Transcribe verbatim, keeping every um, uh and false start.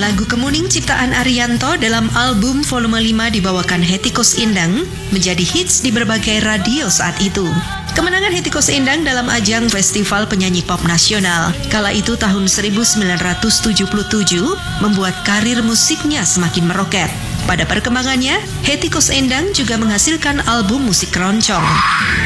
Lagu Kemuning ciptaan Ariyanto dalam album volume lima dibawakan Hetty Koes Endang menjadi hits di berbagai radio saat itu. Kemenangan Hetty Koes Endang dalam ajang Festival Penyanyi Pop Nasional kala itu tahun seribu sembilan ratus tujuh puluh tujuh membuat karir musiknya semakin meroket. Pada perkembangannya, Hetty Koes Endang juga menghasilkan album musik keroncong.